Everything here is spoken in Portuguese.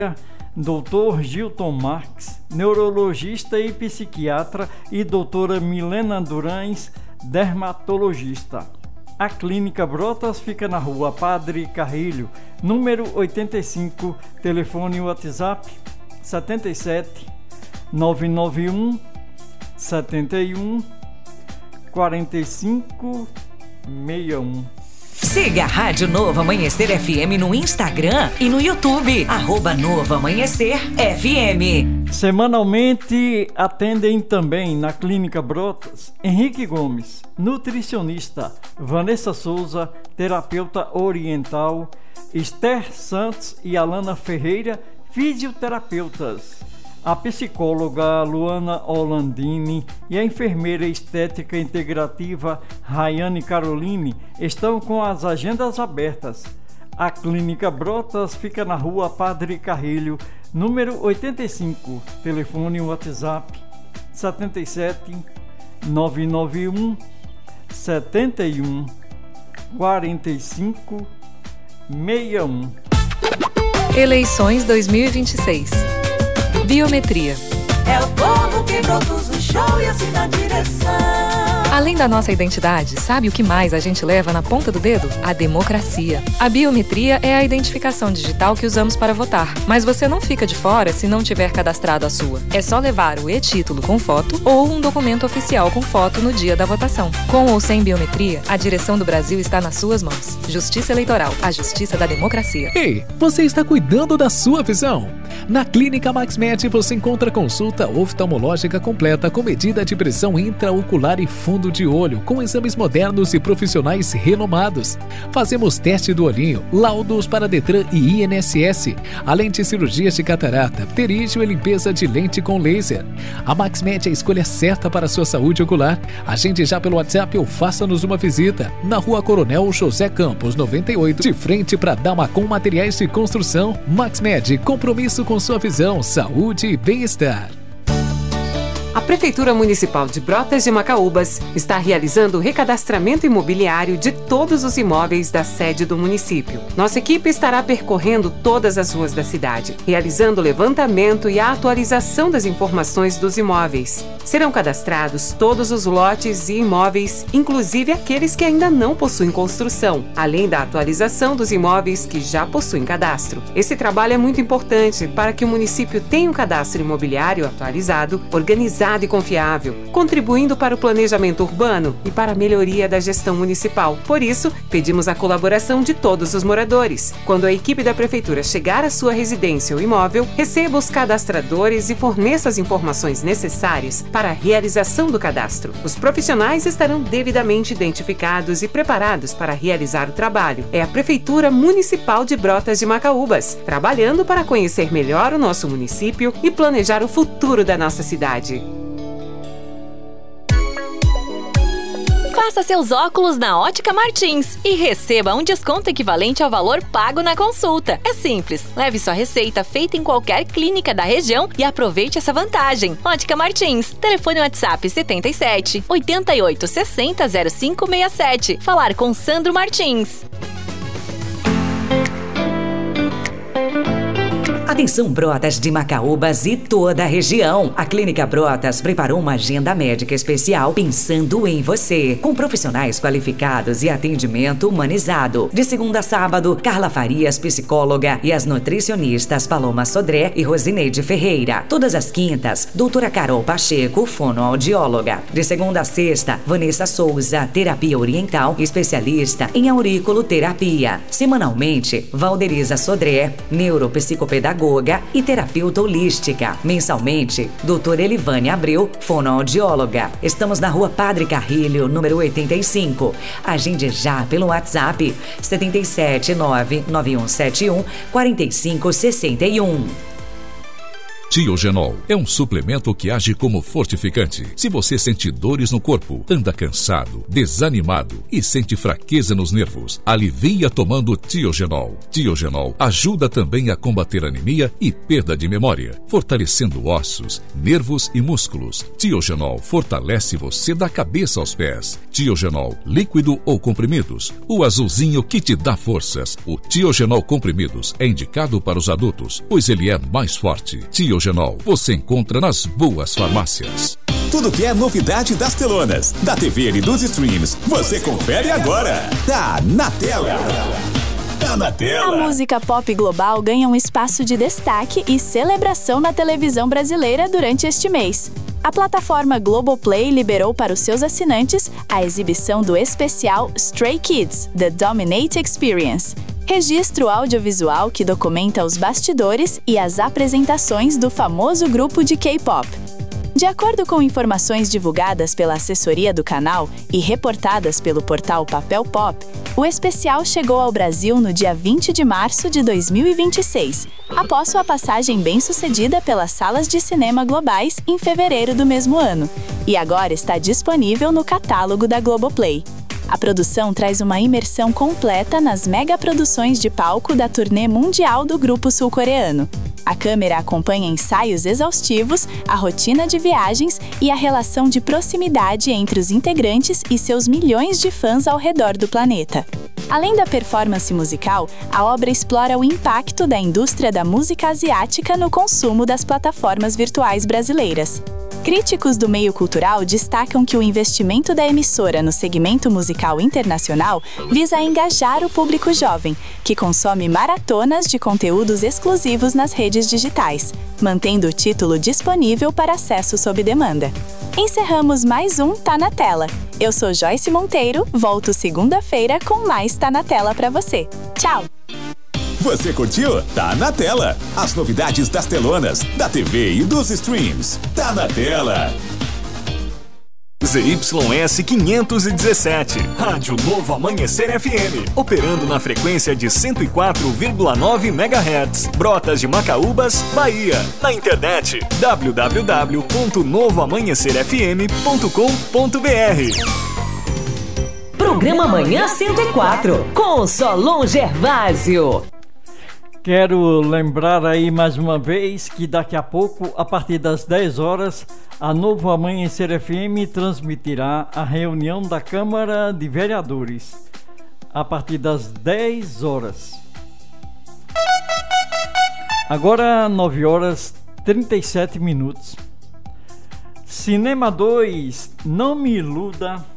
Dr. Gilton Marques, neurologista e psiquiatra, e doutora Milena Durães, dermatologista. A Clínica Brotas fica na rua Padre Carrilho, número 85, telefone WhatsApp 77 991 71 45 61. Siga a Rádio Novo Amanhecer FM no Instagram e no YouTube, @Novo Amanhecer FM. Semanalmente atendem também na Clínica Brotas Henrique Gomes, nutricionista, Vanessa Souza, terapeuta oriental, Esther Santos e Alana Ferreira, fisioterapeutas. A psicóloga Luana Olandini e a enfermeira estética integrativa Rayane Caroline estão com as agendas abertas. A Clínica Brotas fica na rua Padre Carrilho, número 85, telefone WhatsApp 77 991 71 45 61. Eleições 2026. Biometria. É o povo que produz o show e assim na direção. Além da nossa identidade, sabe o que mais a gente leva na ponta do dedo? A democracia. A biometria é a identificação digital que usamos para votar. Mas você não fica de fora se não tiver cadastrado a sua. É só levar o e-título com foto ou um documento oficial com foto no dia da votação. Com ou sem biometria, a direção do Brasil está nas suas mãos. Justiça Eleitoral, a justiça da democracia. Ei, você está cuidando da sua visão? Na Clínica MaxMed você encontra consulta oftalmológica completa com medida de pressão intraocular e fundo de olho, com exames modernos e profissionais renomados. Fazemos teste do olhinho, laudos para Detran e INSS, além de cirurgias de catarata, pterígio e limpeza de lente com laser. A MaxMed é a escolha certa para a sua saúde ocular. Agende já pelo WhatsApp ou faça-nos uma visita. Na Rua Coronel José Campos, 98, de frente para Damacom Materiais de Construção. MaxMed, compromisso com sua visão, saúde e bem-estar. A Prefeitura Municipal de Brotas de Macaúbas está realizando o recadastramento imobiliário de todos os imóveis da sede do município. Nossa equipe estará percorrendo todas as ruas da cidade, realizando o levantamento e a atualização das informações dos imóveis. Serão cadastrados todos os lotes e imóveis, inclusive aqueles que ainda não possuem construção, além da atualização dos imóveis que já possuem cadastro. Esse trabalho é muito importante para que o município tenha um cadastro imobiliário atualizado, organizado e confiável, contribuindo para o planejamento urbano e para a melhoria da gestão municipal. Por isso, pedimos a colaboração de todos os moradores. Quando a equipe da Prefeitura chegar à sua residência ou imóvel, receba os cadastradores e forneça as informações necessárias para a realização do cadastro. Os profissionais estarão devidamente identificados e preparados para realizar o trabalho. É a Prefeitura Municipal de Brotas de Macaúbas, trabalhando para conhecer melhor o nosso município e planejar o futuro da nossa cidade. Faça seus óculos na Ótica Martins e receba um desconto equivalente ao valor pago na consulta. É simples, leve sua receita feita em qualquer clínica da região e aproveite essa vantagem. Ótica Martins, telefone WhatsApp 77 88 60 0567. Falar com Sandro Martins. Atenção Brotas de Macaúbas e toda a região. A Clínica Brotas preparou uma agenda médica especial pensando em você, com profissionais qualificados e atendimento humanizado. De segunda a sábado, Carla Farias, psicóloga, e as nutricionistas Paloma Sodré e Rosineide Ferreira. Todas as quintas, doutora Carol Pacheco, fonoaudióloga. De segunda a sexta, Vanessa Souza, terapia oriental, especialista em auriculoterapia. Semanalmente, Valderiza Sodré, neuropsicopedagoga e terapeuta holística. Mensalmente, doutora Elivane Abreu, fonoaudióloga. Estamos na rua Padre Carrilho, número 85. Agende já pelo WhatsApp 77 99171 4561. Tiogenol é um suplemento que age como fortificante. Se você sente dores no corpo, anda cansado, desanimado e sente fraqueza nos nervos, alivia tomando Tiogenol. Tiogenol ajuda também a combater anemia e perda de memória, fortalecendo ossos, nervos e músculos. Tiogenol fortalece você da cabeça aos pés. Tiogenol, líquido ou comprimidos, o azulzinho que te dá forças. O Tiogenol comprimidos é indicado para os adultos, pois ele é mais forte. Tiogenol você encontra nas boas farmácias. Tudo que é novidade das telonas, da TV e dos streams, você confere agora. Tá na tela. Tá na tela. A música pop global ganha um espaço de destaque e celebração na televisão brasileira durante este mês. A plataforma Globoplay liberou para os seus assinantes a exibição do especial Stray Kids, The Dominate Experience, registro audiovisual que documenta os bastidores e as apresentações do famoso grupo de K-pop. De acordo com informações divulgadas pela assessoria do canal e reportadas pelo portal Papel Pop, o especial chegou ao Brasil no dia 20 de março de 2026, após sua passagem bem-sucedida pelas salas de cinema globais em fevereiro do mesmo ano, e agora está disponível no catálogo da Globoplay. A produção traz uma imersão completa nas megaproduções de palco da turnê mundial do grupo sul-coreano. A câmera acompanha ensaios exaustivos, a rotina de viagens e a relação de proximidade entre os integrantes e seus milhões de fãs ao redor do planeta. Além da performance musical, a obra explora o impacto da indústria da música asiática no consumo das plataformas virtuais brasileiras. Críticos do meio cultural destacam que o investimento da emissora no segmento musical internacional visa engajar o público jovem, que consome maratonas de conteúdos exclusivos nas redes digitais, mantendo o título disponível para acesso sob demanda. Encerramos mais um Tá na Tela. Eu sou Joyce Monteiro, volto segunda-feira com mais Tá na Tela para você. Tchau! Você curtiu? Tá na tela. As novidades das telonas, da TV e dos streams. Tá na tela. ZYS 517, Rádio Novo Amanhecer FM, operando na frequência de 104,9 MHz, Brotas de Macaúbas, Bahia. Na internet, www.novoamanhecerfm.com.br. Programa Manhã 104, com Solon Gervásio. Quero lembrar aí mais uma vez que daqui a pouco, a partir das 10 horas, a Novo Amanhecer FM transmitirá a reunião da Câmara de Vereadores. A partir das 10 horas. Agora 9 horas 37 minutos. Cinema 2, Não Me Iluda,